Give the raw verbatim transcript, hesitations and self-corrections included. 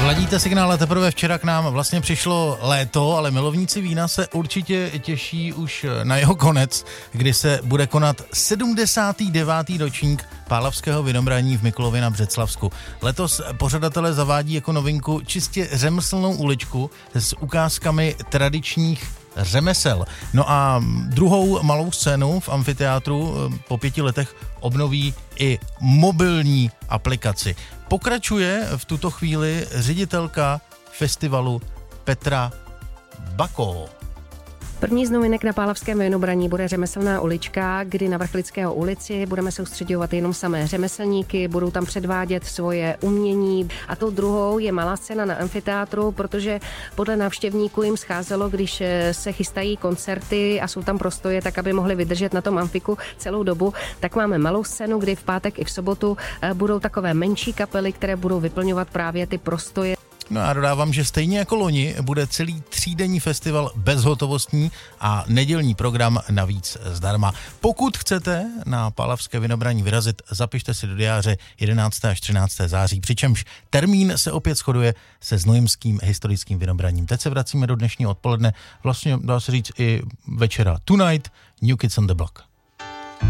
Ladíte signál, teprve včera k nám vlastně přišlo léto, ale milovníci vína se určitě těší už na jeho konec, kdy se bude konat sedmdesátý devátý ročník Pálavského vinobraní v Mikulově na Břeclavsku. Letos pořadatelé zavádí jako novinku čistě řemeslnou uličku s ukázkami tradičních řemesel. No a druhou malou scénu v amfiteátru po pěti letech obnoví i mobilní aplikaci. Pokračuje v tuto chvíli ředitelka festivalu Petra Bako. První z novinek na Pálavském vinobraní bude řemeslná ulička, kdy na Vrchlického ulici budeme soustředovat jenom samé řemeslníky, budou tam předvádět svoje umění. A tou druhou je malá scéna na amfiteátru, protože podle návštěvníků jim scházelo, když se chystají koncerty a jsou tam prostoje, tak aby mohli vydržet na tom amfiku celou dobu, tak máme malou scénu, kdy v pátek i v sobotu budou takové menší kapely, které budou vyplňovat právě ty prostoje. No a dodávám, že stejně jako loni bude celý třídenní festival bezhotovostní a nedělní program navíc zdarma. Pokud chcete na Pálavské vinobraní vyrazit, zapište si do diáře jedenáctého až třináctého září, přičemž termín se opět shoduje se znojemským historickým vinobraním. Teď se vracíme do dnešního odpoledne, vlastně dá se říct i večera. Tonight, New Kids on the Block.